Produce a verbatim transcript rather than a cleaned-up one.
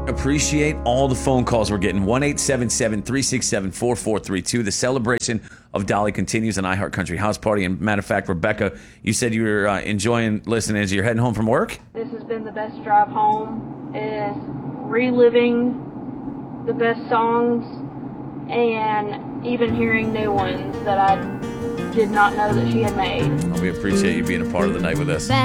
appreciate all the phone calls we're getting. one eight seven seven, three six seven, four four three two. The celebration of Dolly continues on iHeart Country House Party. And matter of fact, Rebecca, you said you were uh, enjoying listening as you're heading home from work? This has been the best drive home. It is reliving the best songs and even hearing new ones that I did not know that she had made. Well, we appreciate you being a part of the night with us.